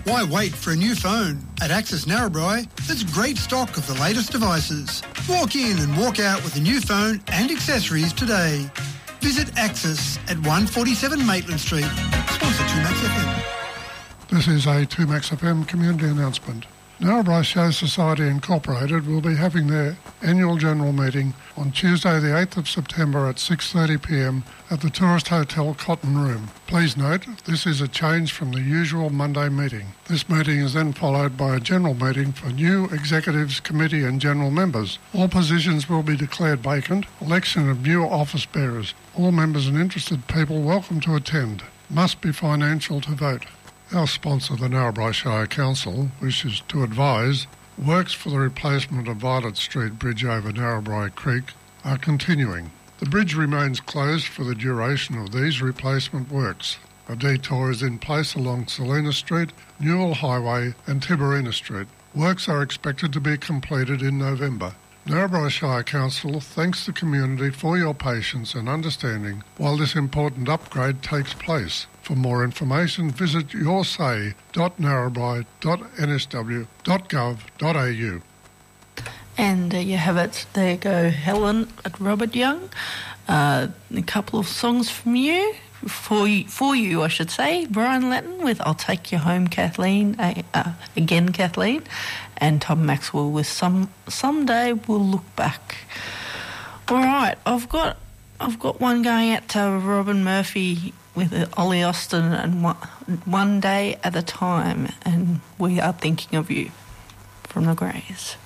Why wait for a new phone? At Access Narrabri, there's great stock of the latest devices. Walk in and walk out with a new phone and accessories today. Visit Access at 147 Maitland Street. Sponsor 2Max FM. This is a 2Max FM community announcement. Narrabri Show Society Incorporated will be having their annual general meeting on Tuesday the 8th of September at 6:30pm at the Tourist Hotel Cotton Room. Please note, this is a change from the usual Monday meeting. This meeting is then followed by a general meeting for new executives, committee and general members. All positions will be declared vacant. Election of new office bearers. All members and interested people welcome to attend. Must be financial to vote. Our sponsor, the Narrabri Shire Council, wishes to advise works for the replacement of Violet Street Bridge over Narrabri Creek are continuing. The bridge remains closed for the duration of these replacement works. A detour is in place along Selina Street, Newell Highway and Tiberina Street. Works are expected to be completed in November. Narrabri Shire Council thanks the community for your patience and understanding while this important upgrade takes place. For more information, visit yoursay.narrabri.nsw.gov.au. And there you have it. There you go, Helen at Robert Young. A couple of songs from you, for you, I should say. Brian Latin with "I'll Take You Home, Kathleen," again, Kathleen, and Tom Maxwell with "Someday We'll Look Back." All right, I've got one going out to Robin Murphy with Ollie Austin and One Day at a Time, and we are thinking of you from the Greys.